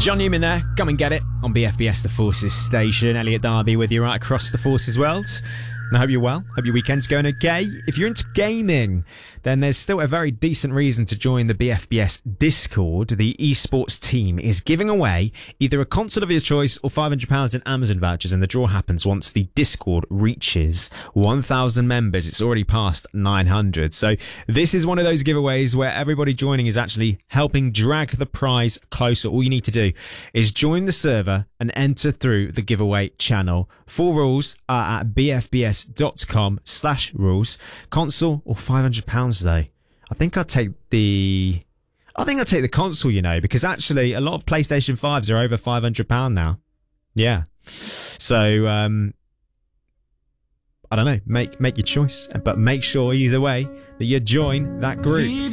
John Newman there, come and get it on BFBS The Forces station. Elliot Darby with you right across the Forces world. And I hope you're well. Hope your weekend's going okay. If you're into gaming, then there's still a very decent reason to join the BFBS Discord. The esports team is giving away either a console of your choice or £500 in Amazon vouchers, and the draw happens once the Discord reaches 1,000 members. It's already past 900. So this is one of those giveaways where everybody joining is actually helping drag the prize closer. All you need to do is join the server and enter through the giveaway channel. Full rules are at bfbs.com/rules. Console or £500 though. I think I'd take the console, you know, because actually a lot of PlayStation 5s are over £500 now. Yeah. So I don't know, make your choice, but make sure either way that you join that group.